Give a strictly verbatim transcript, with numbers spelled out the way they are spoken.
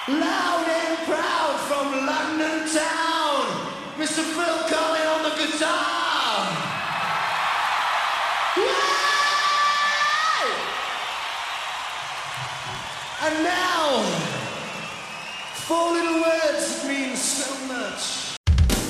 Loud and proud from London town, Mister Phil Collins on the guitar. Yay! And now, four little words that mean so much.